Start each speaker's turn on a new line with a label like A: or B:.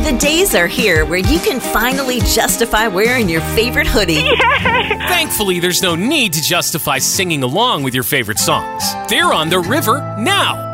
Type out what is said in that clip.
A: The days are here where you can finally justify wearing your favorite hoodie.
B: Thankfully, there's no need to justify singing along with your favorite songs. They're on the river now.